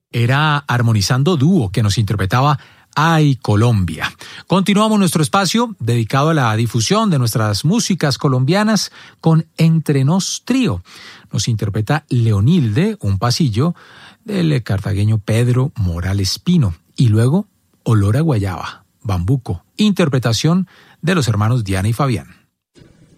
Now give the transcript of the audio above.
Era Armonizando Dúo, que nos interpretaba Ay Colombia. Continuamos nuestro espacio dedicado a la difusión de nuestras músicas colombianas con Entre Nos Trío. Nos interpreta Leonilde, un pasillo del cartagueño Pedro Morales Pino. Y luego Olor a Guayaba, Bambuco, interpretación de los hermanos Diana y Fabián.